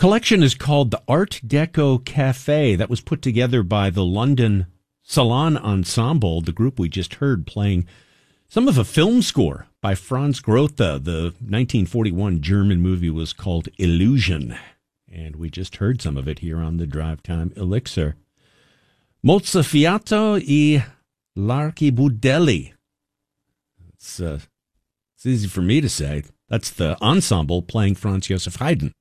collection is called the Art Deco Cafe. That was put together by the London Salon Ensemble, the group we just heard playing some of a film score by Franz Grothe. The 1941 German movie was called Illusion, and we just heard some of it here on the Drive Time Elixir. Mozzafiato e l'Archibudelli. It's easy for me to say. That's the ensemble playing Franz Joseph Haydn.